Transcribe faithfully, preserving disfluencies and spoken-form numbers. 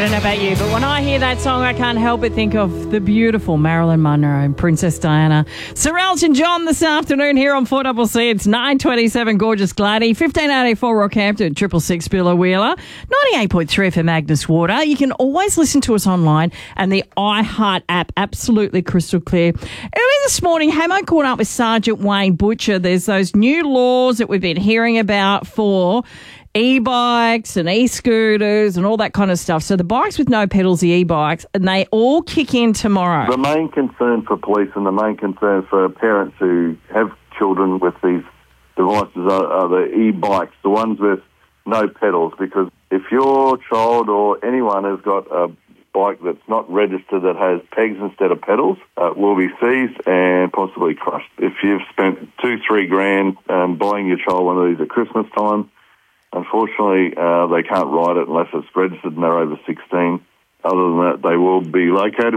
don't know about you, but when I hear that song, I can't help but think of the beautiful Marilyn Monroe and Princess Diana. Sir Elton John this afternoon here on four C C. It's nine twenty-seven, Gorgeous Gladdy, fifteen eighty-four Rockhampton, triple six Billa Wheeler, ninety-eight point three for Magnus Water. You can always listen to us online and the iHeart app, absolutely crystal clear. Early this morning, Hamo caught up with Sergeant Wayne Butcher. There's those new laws that we've been hearing about for e-bikes and e-scooters and all that kind of stuff. So the bikes with no pedals, the e-bikes, and they all kick in tomorrow. The main concern for police and the main concern for parents who have children with these devices are, are the e-bikes, the ones with no pedals, because if your child or anyone has got a bike that's not registered that has pegs instead of pedals, uh, will be seized and possibly crushed. If you've spent two, three grand um, buying your child one of these at Christmas time, unfortunately, uh, they can't ride it unless it's registered and they're over sixteen. Other than that, they will be located